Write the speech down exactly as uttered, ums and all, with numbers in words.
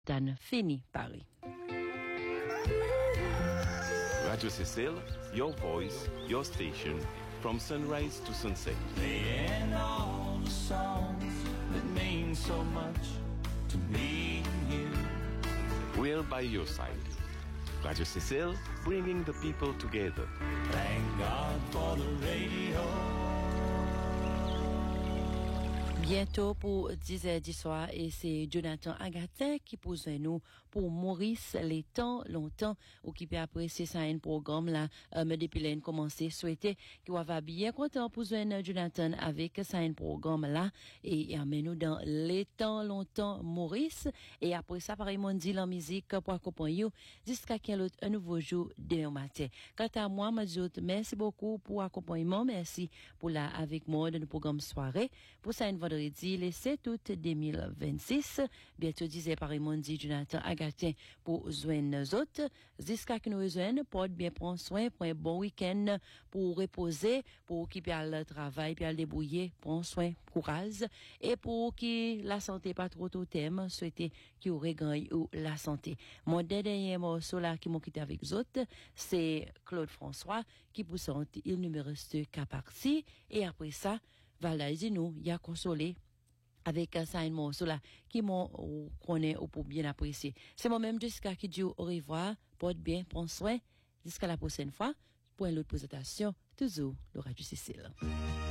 Dan Fini Paris. Radio Cécile, your voice, your station, from sunrise to sunset. Playing all the songs that mean so much to me and you. We're by your side. Radio Cécile, bringing the people together. Thank God for the radio. Bientôt pour dix heures du soir et c'est Jonathan Agatin qui pose nous pour Maurice les temps longtemps ou qui peut apprécier ça un programme là euh, me depuis l'année commencé souhaiter qu'il va bien content pour joindre Jonathan avec ça un programme là et emmène nous dans les temps longtemps Maurice et après ça pareil mon dit la musique pour accompagner jusqu'à quel autre un nouveau jour demain matin. Quant à moi m'ajoute merci beaucoup pour accompagnement, merci pour là avec moi dans le programme soirée pour ça une vendredi le sept août deux mille vingt-six. Bientôt disait par Raimondi Jonathan Agatin pour joindre nous autres. Jusqu'à que nous rejoignent, porte bien prendre soin pour un bon week-end, pour reposer, pour qui peut aller travail, puis aller débrouiller, prendre soin, courage, et pour qui la santé pas trop au thème, souhaiter qu'il aurait gagné ou la santé. Mon dernier morceau là qui m'a quitté avec vous autres, c'est Claude François qui pousse il numéro deux qu'à parti, et après ça, voilà, dis-nous, il y a consolé avec ça un morceau là qui m'ont connaît ou pour bien apprécier. C'est moi-même jusqu'à qui dit au revoir, porte bien, prends soin, jusqu'à la prochaine fois pour une autre présentation, toujours le Radio Cécile.